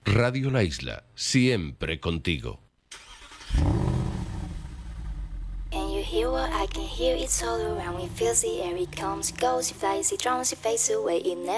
Radio La Isla, siempre contigo. Can you hear what I can hear? It's all around. We feel the air, it comes, it goes, it flies, it drowns, it fades away. It never